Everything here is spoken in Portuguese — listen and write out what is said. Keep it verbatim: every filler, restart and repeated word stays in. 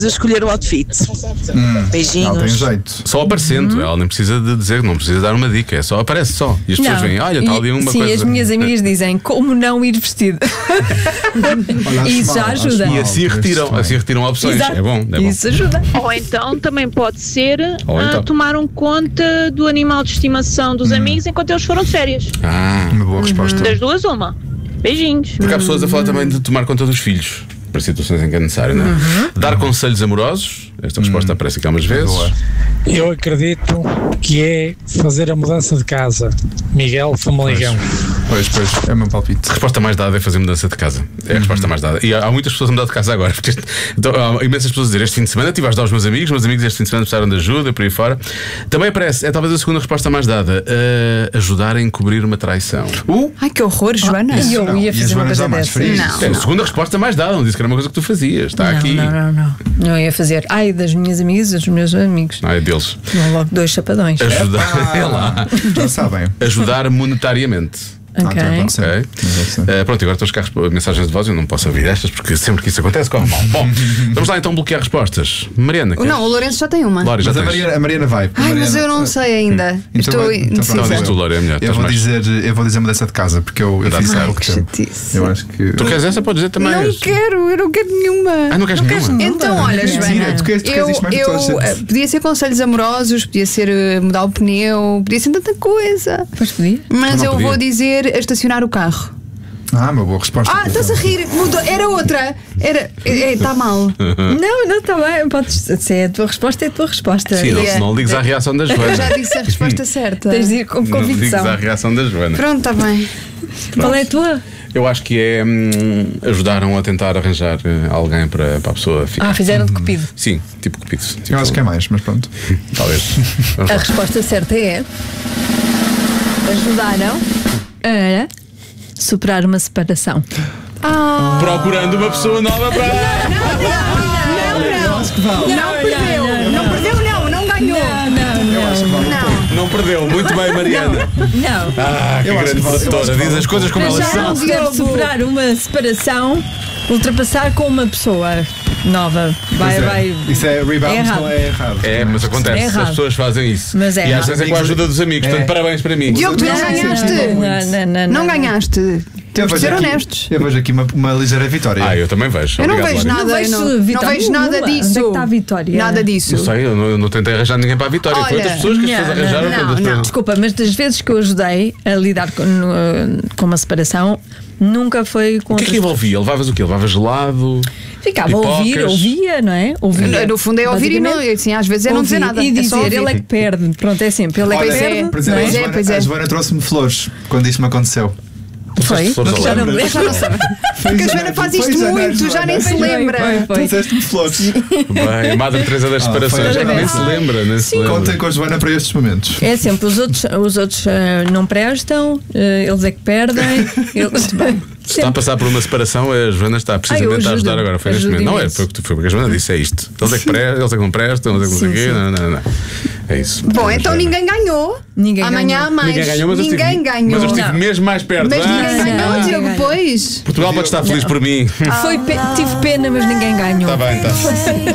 a escolher o outfit. Hum, Beijinhos. Não tem jeito. Só aparecendo, uhum. Ela nem precisa de dizer, não precisa dar uma dica, é só aparece só. E as pessoas não. veem, olha, está ali uma sim, coisa. Sim, as minhas amigas dizem como não ir vestido. Isso já ajuda. E assim retiram, assim retiram opções. Exato. É bom, é bom. Isso ajuda. Ou então também pode ser Ou então. uh, tomaram conta do animal de estimação dos hum. amigos enquanto eles foram de férias. Ah, uma boa resposta. Das duas, uma. Beijinhos. Porque há pessoas a falar também de tomar conta dos filhos, para situações em que é necessário, não é? Uhum. Dar conselhos amorosos, esta resposta hum. aparece aqui algumas vezes. Eu acredito que é fazer a mudança de casa. Miguel Famaligão. Pois, pois, é o meu palpite. A resposta mais dada é fazer mudança de casa. É a uhum. resposta mais dada. E há, há muitas pessoas a mudar de casa agora. Porque, então, há imensas pessoas a dizer: este fim de semana estive a ajudar os meus amigos, meus amigos este fim de semana precisaram de ajuda, por aí fora. Também aparece, é talvez a segunda resposta mais dada: uh, ajudar a encobrir uma traição. Uh? Ai, que horror, Joana. Oh, eu ia fazer uma coisa dessa. Não. É a segunda resposta mais dada, não disse que era uma coisa que tu fazias. Está não, aqui. Não, não, não. Não ia fazer. Ai, das minhas amigas, dos meus amigos. Ai, deles. Não, logo dois chapadões. Ajudar. É lá. Já sabem. Ajudar monetariamente. Ok. Ah, okay. Uh, pronto, agora estão a chegar mensagens de voz. Eu não posso ouvir estas porque sempre que isso acontece corre mal. Bom, vamos lá então bloquear respostas. Mariana, queres? Não, o Lourenço já tem uma. Lória, já mas a Mariana, a Mariana vai. Ai, Mariana, mas eu não sei ainda. Então, Estou vai, então, indecisa. Não, diz tu, Lória, é melhor. Eu vou, mais... dizer, eu vou dizer mudança de casa porque eu, eu fiz há pouco tempo. Eu acho que. Tu queres essa? Podes dizer também. Não quero, eu não quero nenhuma. Ah, não queres não nenhuma? nenhuma? Então, olha, Joana, tu queres, tu queres eu, eu podia ser conselhos amorosos, podia ser uh, mudar o pneu, podia ser tanta coisa. Pois podia. Mas eu podia. vou dizer estacionar o carro. Ah, uma boa resposta. Ah, estás a rir, mudou. Era outra. Era. Está mal. Não, não, está bem. Podes, se é a tua resposta, é a tua resposta. Sim, não, Yeah. não ligues à reação da Joana. Eu já disse a resposta certa. Tens de ir com Não ligues convicção. à reação da Joana. Pronto, está bem. Qual é a tua? Eu acho que é hum, ajudaram a tentar arranjar uh, alguém para, para a pessoa ficar. Ah, fizeram de cupido. Sim, tipo cupido. Tipo, Eu acho que é mais, mas pronto. Talvez. Vamos A lá. resposta certa é ajudaram a superar uma separação. Ah, Procurando uma pessoa nova para. Eu acho que vale. não perdeu. Não perdeu, não. Não ganhou. Não, não, Eu acho que vale. Não. Não perdeu, muito bem, Mariana. não. Ah, que Eu acho grande que vale, eu produtora. acho que Diz vale. as coisas como Mas elas já são. não deve superar uma separação, ultrapassar com uma pessoa nova. Vai, Pois é. vai. Isso é rebound, É errado. não é errado. É, mas acontece, É errado. as pessoas fazem isso. Mas é e às errado. vezes é com a ajuda dos amigos. É. Portanto, parabéns para mim. Diogo, tu não Não, ganhaste. Não, não, não, Não ganhaste. Eu Temos de vejo ser aqui- honestos. Eu vejo aqui uma, uma ligeira vitória. Ah, eu também vejo. Eu não Obrigado, vejo Lória. nada, Não eu não, vejo não vitória vejo nada nenhuma. disso. Onde é que está a vitória? Nada disso. Não sei, eu não, eu não tentei arranjar ninguém para a vitória. Foi Olha, outras pessoas que as pessoas não, arranjaram. não, todas não. para- Desculpa, mas das vezes que eu ajudei a lidar com, no- com uma separação, nunca foi com O que é que outras envolvia? Levavas o quê? Levavas gelado? Ficava a ouvir, Pipocas? ouvia, não é? Ouvia. No fundo é ouvir e não, Basicamente, assim, às vezes é não dizer ouvir nada. E É só dizer, ouvir. ele é que perde. Pronto, é sempre. Ele é que Olha, perde. por exemplo, não a é? Joana, Pois é. a Joana trouxe-me flores quando isso me aconteceu. Foi? flores ao Já não me lembro. lembro. Já não sabe. Porque a Joana faz isto Pois é, muito, Joana. já nem se Foi, lembra. foi, foi. Trouxeste-me flores. Bem, a Madre Teresa das Ah, separações. foi. Já nem se lembra, nem se lembra. Contem com a Joana para estes momentos. É sempre, os outros, os outros eh, não prestam, eh, eles é que perdem. Eles, bem, Se está a passar por uma separação, a Joana está precisamente Ai, eu a ajudar ajudo. agora. Foi neste Ajudo momento. Não é? imenso. Foi o que tu- foi o que a Joana disse: é isto. Eles é que prestam, eles é que não prestam, eles é que não sei o Sim, quê. sim. Não, não, não. É isso. Bom, Mas, então Joana, ninguém ganhou. Ninguém Amanhã há ganhou. mais. Ninguém ganhou, mas eu Ninguém estive, ganhou. Mas eu estive Não. mesmo mais perto. Mas Ah, ninguém não, ganhou, não, Diogo, não. pois. Portugal pode estar feliz por mim. foi pe- tive pena, mas ninguém ganhou. Está bem, está.